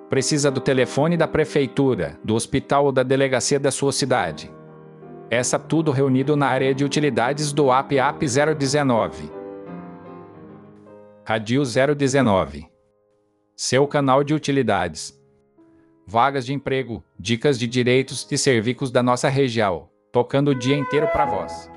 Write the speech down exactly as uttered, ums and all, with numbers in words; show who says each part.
Speaker 1: Precisa do telefone da prefeitura, do hospital ou da delegacia da sua cidade. Essa tudo reunido na área de utilidades do app App zero dezenove. Radio zero dezenove. Seu canal de utilidades. Vagas de emprego, dicas de direitos e serviços da nossa região, tocando o dia inteiro para vós.